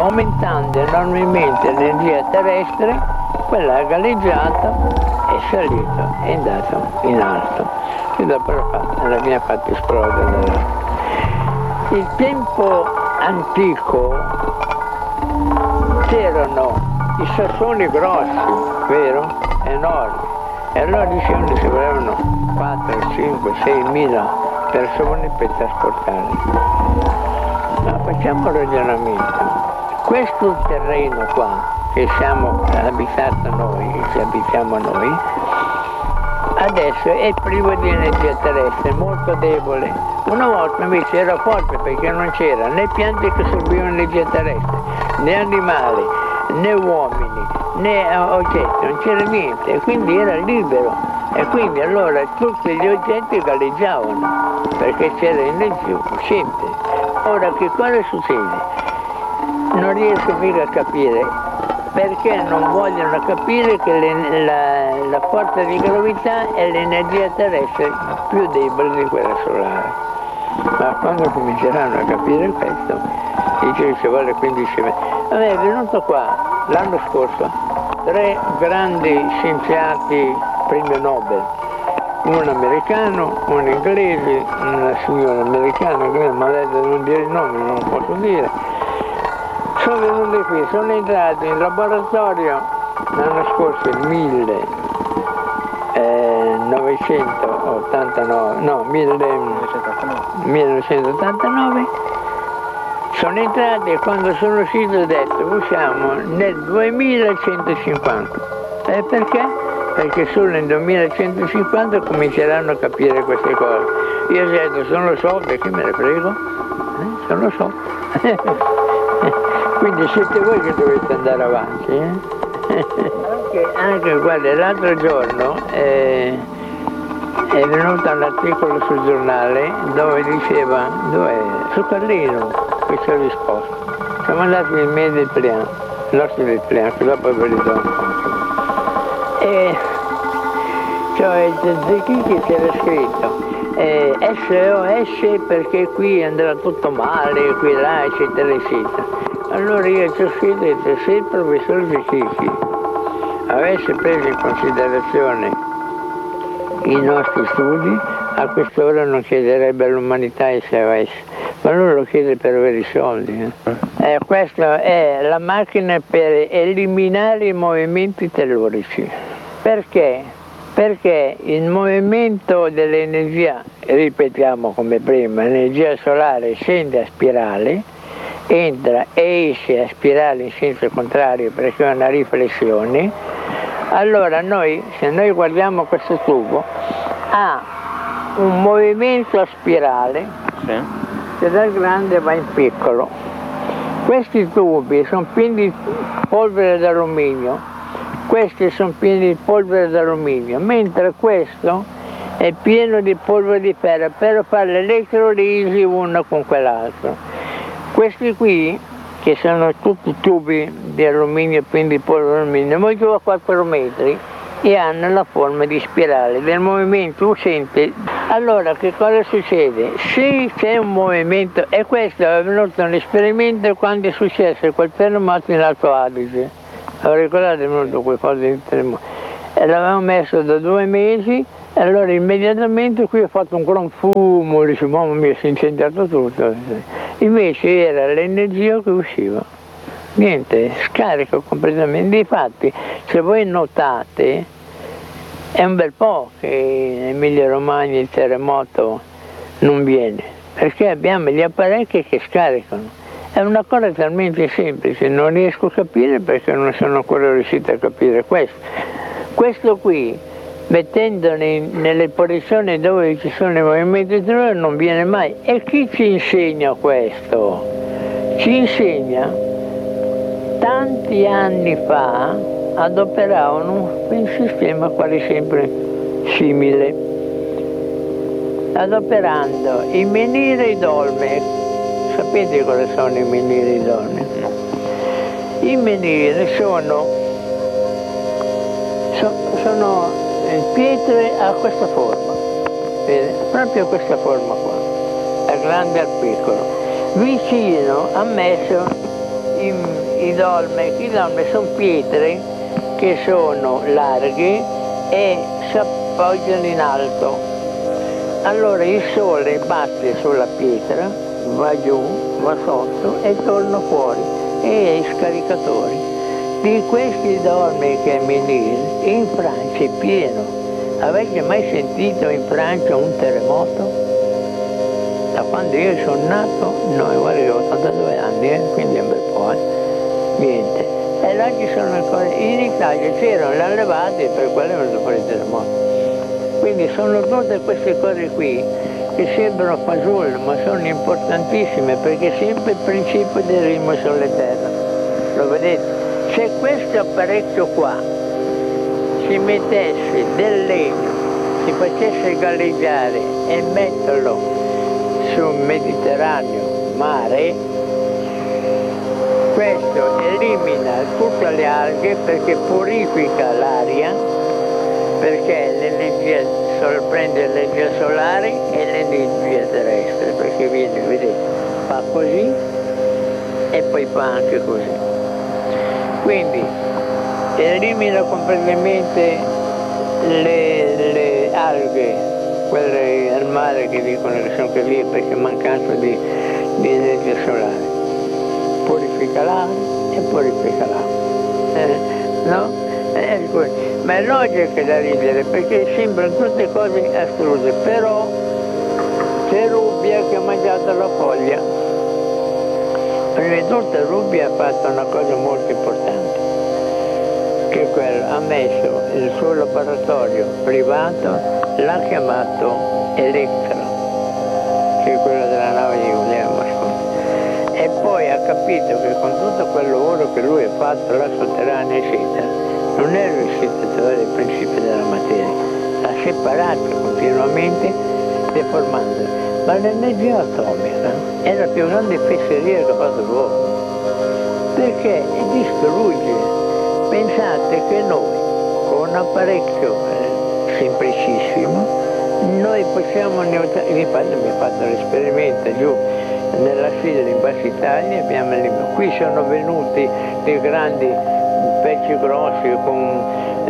aumentando enormemente l'energia terrestre, quella ha galleggiato, è salito, è andato in alto e dopo l'abbiamo fatto esplodere. Il tempo antico c'erano i sassoni grossi, vero? Enormi. E allora dicevano che ci volevano 4, 5, 6 mila persone per trasportarli. Ma facciamo un ragionamento. Questo terreno qua, che siamo abitato noi, che abitiamo noi, adesso è privo di energia terrestre, molto debole. Una volta invece era forte perché non c'era né piante che assorbivano energia terrestre, né animali, né uomini, né oggetti, non c'era niente, e quindi era libero. E quindi allora tutti gli oggetti galleggiavano, perché c'era energia uscente. Ora che cosa succede? Non riesco mica a capire perché non vogliono capire che la forza di gravità è l'energia terrestre più debole di quella solare. Ma quando cominceranno a capire questo, dice che ci vuole 15 anni. A me è venuto qua l'anno scorso 3 grandi scienziati premio Nobel, un americano, un inglese, una signora americana che mi ha detto di non dire il nome, non lo posso dire. Sono venuti qui, sono entrati in laboratorio l'anno scorso, il 1989, sono entrati e quando sono uscito ho detto usciamo nel 2150. E perché? Perché solo nel 2150 cominceranno a capire queste cose. Io ho detto se non lo so, perché me ne frego? Se non lo so. Quindi siete voi che dovete andare avanti. Anche guarda, l'altro giorno è venuto un articolo sul giornale dove diceva, su Carlino, questa risposta. Siamo andati nel mese del Plian, il nostro del Plian, che dopo ve li do un po'. E cioè chi che c'era scritto SOS perché qui andrà tutto male, qui là, eccetera, eccetera. Allora io ci ho scritto e detto, se il professor Zecchi avesse preso in considerazione i nostri studi, a quest'ora non chiederebbe all'umanità SOS, ma lui lo chiede per avere i soldi. Questa è la macchina per eliminare i movimenti tellurici. Perché? Perché il movimento dell'energia, ripetiamo come prima, l'energia solare scende a spirale, entra e esce a spirale in senso contrario perché è una riflessione. Allora se noi guardiamo questo tubo, ha un movimento a spirale che dal grande va in piccolo. Questi tubi sono pieni di polvere d'alluminio, questi sono pieni di polvere d'alluminio, mentre questo è pieno di polvere di ferro per fare l'elettrolisi uno con quell'altro. Questi qui, che sono tutti tubi di alluminio pieni di polvere d'alluminio, molto a 4 metri e hanno la forma di spirale del movimento uscente. Allora che cosa succede? Se c'è un movimento, e questo è venuto un esperimento quando è successo quel terremoto in Alto Adige. Ricordate, è venuto quel cosa di terremoto? E l'avevamo messo da 2 mesi, e allora immediatamente qui ho fatto un gran fumo, dice, mamma mia, si è incendiato tutto. Invece era l'energia che usciva. Niente, scarico completamente. Infatti, se voi notate, è un bel po' che in Emilia Romagna il terremoto non viene, perché abbiamo gli apparecchi che scaricano. È una cosa talmente semplice, non riesco a capire perché non sono ancora riuscito a capire questo. Questo qui, mettendoli nelle posizioni dove ci sono i movimenti tellurici, non viene mai. E chi ci insegna questo? Ci insegna, tanti anni fa adoperavano un sistema quasi sempre simile, adoperando i menhiri e i dolmen. Sapete cosa sono i menhiri e i dolmen? I menhiri sono pietre a questa forma, vede? Proprio questa forma qua, dal grande al piccolo. Vicino ha messo i dolmen sono pietre che sono larghe e si appoggiano in alto. Allora il sole batte sulla pietra, va giù, va sotto e torna fuori e i scaricatori. Di questi dolmen che è Menil, in Francia è pieno. Avete mai sentito in Francia un terremoto? Da quando io sono nato, no, guarda, io ho 82 anni, quindi è un bel po', niente. E là ci sono ancora, in Italia c'erano le allevate, per quello è venuto fuori il terremoto. Quindi sono tutte queste cose qui che sembrano fasulli, ma sono importantissime, perché è sempre il principio del ritmo sulla terra. Lo vedete? Se questo apparecchio qua si mettesse del legno, si facesse galleggiare e metterlo sul Mediterraneo mare, questo elimina tutte le alghe perché purifica l'aria, perché l'energia prende l'energia solare e l'energia terrestre, perché viene, vedete, fa così e poi fa anche così. Quindi elimina completamente le alghe, quelle al mare che dicono che sono così perché mancanza di energia solare. Purifica l'aria e purifica l'acqua. No? Ma è logico da ridere perché sembrano tutte cose astruse, però c'è Rubbia che ha mangiato la foglia. Prima di tutto Rubbia ha fatto una cosa molto importante, che quello ha messo il suo laboratorio privato, l'ha chiamato Electra, che è quello della nave di Guglielmo II. E poi ha capito che con tutto quel lavoro che lui ha fatto là sotterranea eccetera, non è riuscito a trovare il principio della materia, l'ha separato continuamente deformando. Ma l'energia atomica è la più grande fesseria che ha fatto l'uomo, perché distrugge. Pensate che noi, con un apparecchio semplicissimo, noi possiamo neutralizzare. Mi ha fatto l'esperimento giù nella Sicilia, in Bassa Italia, qui sono venuti dei grandi pezzi grossi con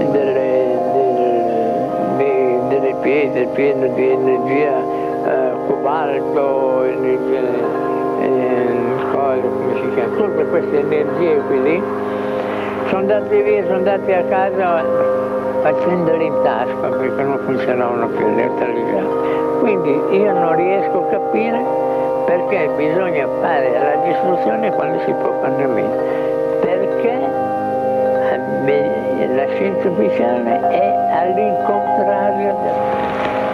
delle pietre piene di energia, cobalto, come si chiama, tutte queste energie qui lì, sono andati a casa facendole in tasca perché non funzionavano più, neutralizzate. Quindi io non riesco a capire perché bisogna fare la distruzione quando si può fare meno. Perché la scienza ufficiale è